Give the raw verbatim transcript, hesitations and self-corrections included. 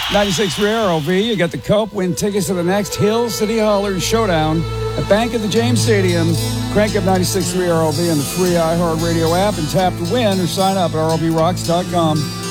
ninety-six point three R L V, you got the Cope. Win tickets to the next Hill City Hollers Showdown at Bank at the James Stadium. Crank up ninety-six point three R L V on the free iHeartRadio app and tap to win or sign up at R L B rocks dot com.